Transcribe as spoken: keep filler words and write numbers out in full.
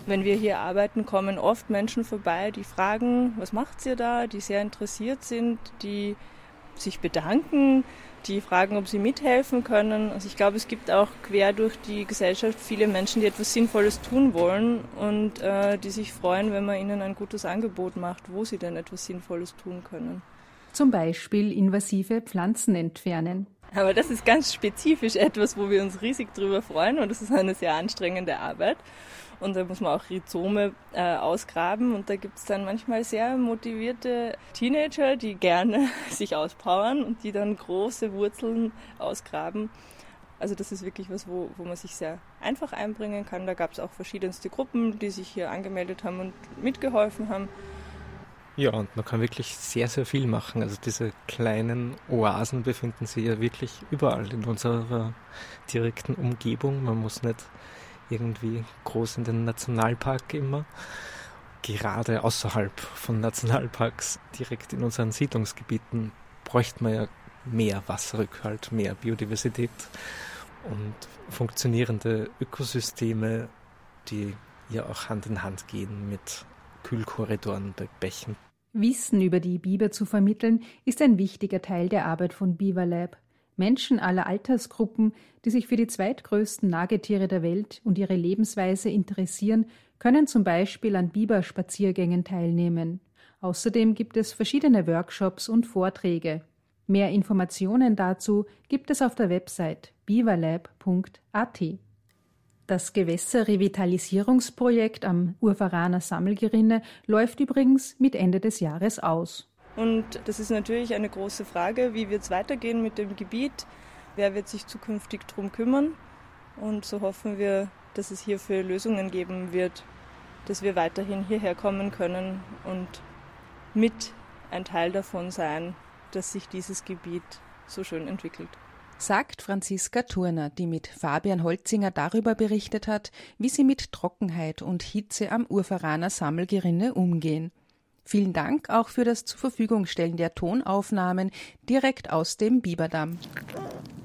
Wenn wir hier arbeiten, kommen oft Menschen vorbei, die fragen, was macht ihr da, die sehr interessiert sind, die sich bedanken, die fragen, ob sie mithelfen können. Also ich glaube, es gibt auch quer durch die Gesellschaft viele Menschen, die etwas Sinnvolles tun wollen und äh, die sich freuen, wenn man ihnen ein gutes Angebot macht, wo sie denn etwas Sinnvolles tun können. Zum Beispiel invasive Pflanzen entfernen. Aber das ist ganz spezifisch etwas, wo wir uns riesig drüber freuen und das ist eine sehr anstrengende Arbeit. Und da muss man auch Rhizome äh, ausgraben und da gibt es dann manchmal sehr motivierte Teenager, die gerne sich auspowern und die dann große Wurzeln ausgraben. Also das ist wirklich was, wo, wo man sich sehr einfach einbringen kann. Da gab es auch verschiedenste Gruppen, die sich hier angemeldet haben und mitgeholfen haben. Ja, und man kann wirklich sehr, sehr viel machen. Also diese kleinen Oasen befinden sich ja wirklich überall in unserer direkten Umgebung. Man muss nicht irgendwie groß in den Nationalpark immer. Gerade außerhalb von Nationalparks, direkt in unseren Siedlungsgebieten, bräuchte man ja mehr Wasserrückhalt, mehr Biodiversität und funktionierende Ökosysteme, die ja auch Hand in Hand gehen mit Kühlkorridoren bei Bächen. Wissen über die Biber zu vermitteln, ist ein wichtiger Teil der Arbeit von BiberLab. Menschen aller Altersgruppen, die sich für die zweitgrößten Nagetiere der Welt und ihre Lebensweise interessieren, können zum Beispiel an Biberspaziergängen teilnehmen. Außerdem gibt es verschiedene Workshops und Vorträge. Mehr Informationen dazu gibt es auf der Website biberlab punkt a t. Das Gewässerrevitalisierungsprojekt am Urveraner Sammelgerinne läuft übrigens mit Ende des Jahres aus. Und das ist natürlich eine große Frage, wie wird es weitergehen mit dem Gebiet, wer wird sich zukünftig darum kümmern. Und so hoffen wir, dass es hierfür Lösungen geben wird, dass wir weiterhin hierher kommen können und mit ein Teil davon sein, dass sich dieses Gebiet so schön entwickelt. Sagt Franziska Thurner, die mit Fabian Holzinger darüber berichtet hat, wie sie mit Trockenheit und Hitze am Urveraner Sammelgerinne umgehen. Vielen Dank auch für das Zur-Verfügung-Stellen der Tonaufnahmen direkt aus dem Biberdamm.